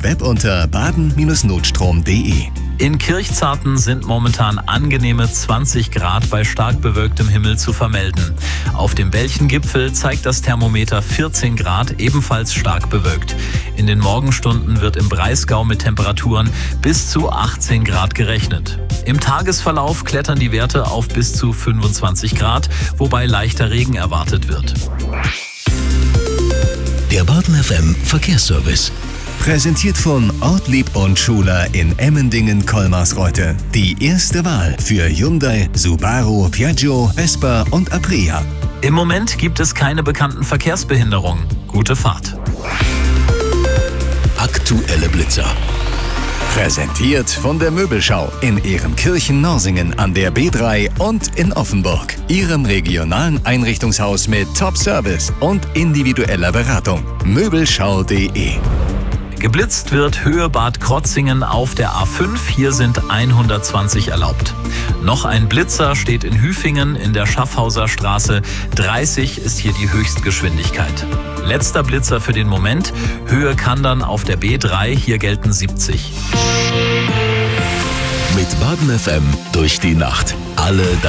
Web unter baden-notstrom.de. In Kirchzarten sind momentan angenehme 20 Grad bei stark bewölktem Himmel zu vermelden. Auf dem Belchengipfel zeigt das Thermometer 14 Grad, ebenfalls stark bewölkt. In den Morgenstunden wird im Breisgau mit Temperaturen bis zu 18 Grad gerechnet. Im Tagesverlauf klettern die Werte auf bis zu 25 Grad, wobei leichter Regen erwartet wird. Der Baden FM Verkehrsservice. Präsentiert von Ortlieb und Schuler in Emmendingen-Kolmarsreuth. Die erste Wahl für Hyundai, Subaru, Piaggio, Vespa und Aprilia. Im Moment gibt es keine bekannten Verkehrsbehinderungen. Gute Fahrt. Aktuelle Blitzer. Präsentiert von der Möbelschau in Ehrenkirchen-Norsingen an der B3 und in Offenburg. Ihrem regionalen Einrichtungshaus mit Top-Service und individueller Beratung. Möbelschau.de. Geblitzt wird Höhe Bad Krotzingen auf der A5. Hier sind 120 erlaubt. Noch ein Blitzer steht in Hüfingen in der Schaffhauser Straße. 30 ist hier die Höchstgeschwindigkeit. Letzter Blitzer für den Moment. Höhe Kandern auf der B3. Hier gelten 70. Mit Baden FM durch die Nacht. Alle